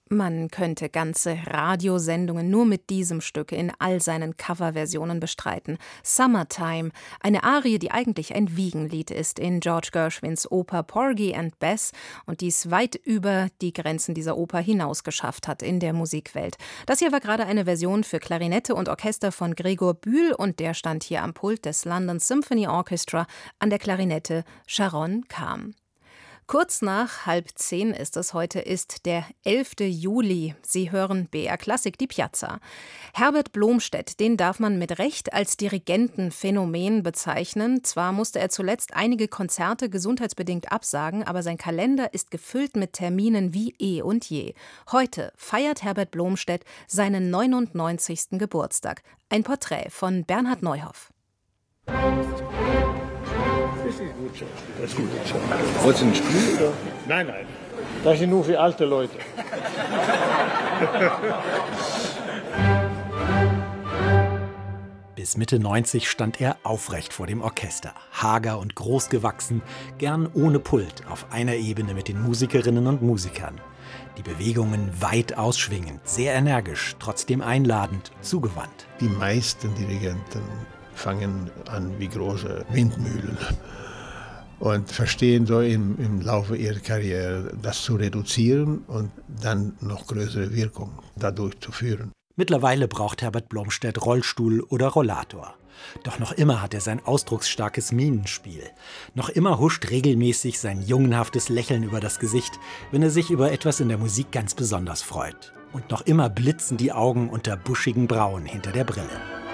Man könnte ganze Radiosendungen nur mit diesem Stück in all seinen Coverversionen bestreiten. Summertime, eine Arie, die eigentlich ein Wiegenlied ist in George Gershwins Oper Porgy and Bess und dies weit über die Grenzen dieser Oper hinaus geschafft hat in der Musikwelt. Das hier war gerade eine Version für Klarinette und Orchester von Gregor Bühl und der stand hier am Pult des London Symphony Orchestra, an der Klarinette Sharon Kahn. Kurz nach 9:30 ist es heute, ist der 11. Juli. Sie hören BR Klassik, die Piazza. Herbert Blomstedt, den darf man mit Recht als Dirigentenphänomen bezeichnen. Zwar musste er zuletzt einige Konzerte gesundheitsbedingt absagen, aber sein Kalender ist gefüllt mit Terminen wie eh und je. Heute feiert Herbert Blomstedt seinen 99. Geburtstag. Ein Porträt von Bernhard Neuhoff. Das ist gut. Wolltest du ein Spiel? Oder? Nein. Das ist nur für alte Leute. Bis Mitte 90 stand er aufrecht vor dem Orchester, hager und groß gewachsen, gern ohne Pult, auf einer Ebene mit den Musikerinnen und Musikern. Die Bewegungen weit ausschwingend, sehr energisch, trotzdem einladend, zugewandt. Die meisten Dirigenten fangen an wie große Windmühlen und verstehen so im Laufe ihrer Karriere, das zu reduzieren und dann noch größere Wirkung dadurch zu führen. Mittlerweile braucht Herbert Blomstedt Rollstuhl oder Rollator. Doch noch immer hat er sein ausdrucksstarkes Mienenspiel. Noch immer huscht regelmäßig sein jungenhaftes Lächeln über das Gesicht, wenn er sich über etwas in der Musik ganz besonders freut. Und noch immer blitzen die Augen unter buschigen Brauen hinter der Brille.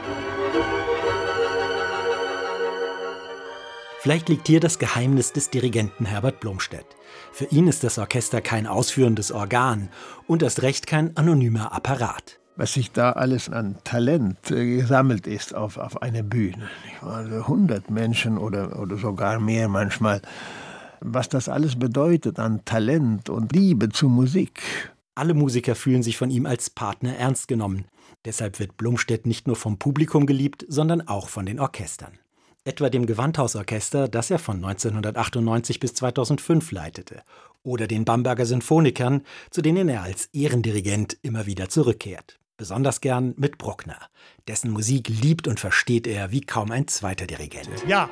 Vielleicht liegt hier das Geheimnis des Dirigenten Herbert Blomstedt. Für ihn ist das Orchester kein ausführendes Organ und erst recht kein anonymer Apparat. Was sich da alles an Talent gesammelt ist auf einer Bühne. Also 100 Menschen oder sogar mehr manchmal. Was das alles bedeutet an Talent und Liebe zur Musik. Alle Musiker fühlen sich von ihm als Partner ernst genommen. Deshalb wird Blomstedt nicht nur vom Publikum geliebt, sondern auch von den Orchestern. Etwa dem Gewandhausorchester, das er von 1998 bis 2005 leitete, oder den Bamberger Sinfonikern, zu denen er als Ehrendirigent immer wieder zurückkehrt. Besonders gern mit Bruckner. Dessen Musik liebt und versteht er wie kaum ein zweiter Dirigent. Ja.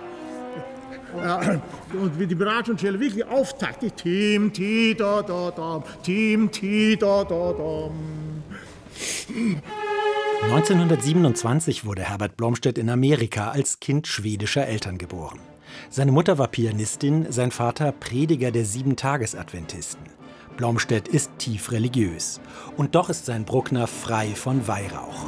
Und wie die Bratschenstelle wirklich auftakt. Tim, ti, da, da, da. Tim, ti, da, da, da. 1927 wurde Herbert Blomstedt in Amerika als Kind schwedischer Eltern geboren. Seine Mutter war Pianistin, sein Vater Prediger der Sieben-Tages-Adventisten. Blomstedt ist tief religiös. Und doch ist sein Bruckner frei von Weihrauch.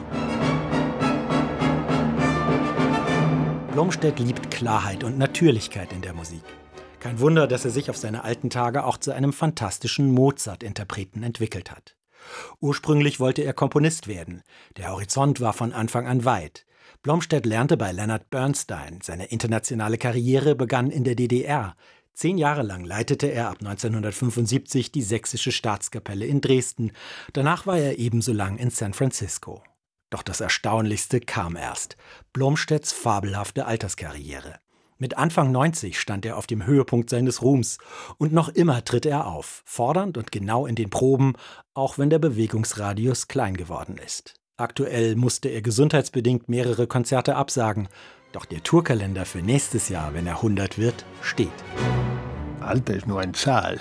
Blomstedt liebt Klarheit und Natürlichkeit in der Musik. Kein Wunder, dass er sich auf seine alten Tage auch zu einem fantastischen Mozart-Interpreten entwickelt hat. Ursprünglich wollte er Komponist werden. Der Horizont war von Anfang an weit. Blomstedt lernte bei Leonard Bernstein. Seine internationale Karriere begann in der DDR. 10 Jahre lang leitete er ab 1975 die Sächsische Staatskapelle in Dresden. Danach war er ebenso lang in San Francisco. Doch das Erstaunlichste kam erst: Blomstedts fabelhafte Alterskarriere. Mit Anfang 90 stand er auf dem Höhepunkt seines Ruhms und noch immer tritt er auf, fordernd und genau in den Proben, auch wenn der Bewegungsradius klein geworden ist. Aktuell musste er gesundheitsbedingt mehrere Konzerte absagen, doch der Tourkalender für nächstes Jahr, wenn er 100 wird, steht. Alter ist nur eine Zahl.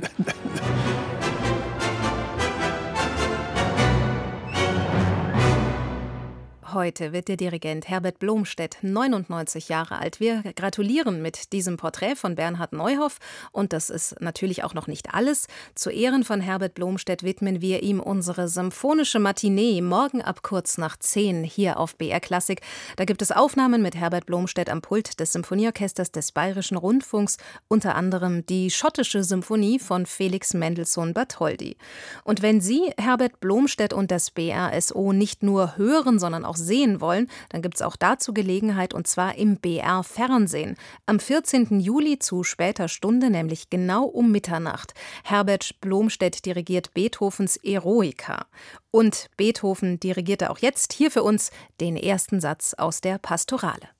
Heute wird der Dirigent Herbert Blomstedt 99 Jahre alt. Wir gratulieren mit diesem Porträt von Bernhard Neuhoff. Und das ist natürlich auch noch nicht alles. Zu Ehren von Herbert Blomstedt widmen wir ihm unsere symphonische Matinee morgen ab kurz nach 10 hier auf BR Klassik. Da gibt es Aufnahmen mit Herbert Blomstedt am Pult des Symphonieorchesters des Bayerischen Rundfunks, unter anderem die schottische Symphonie von Felix Mendelssohn Bartholdy. Und wenn Sie Herbert Blomstedt und das BRSO nicht nur hören, sondern auch sehen wollen, dann gibt es auch dazu Gelegenheit, und zwar im BR Fernsehen. Am 14. Juli zu später Stunde, nämlich genau um Mitternacht. Herbert Blomstedt dirigiert Beethovens Eroica. Und Beethoven dirigierte auch jetzt hier für uns den ersten Satz aus der Pastorale.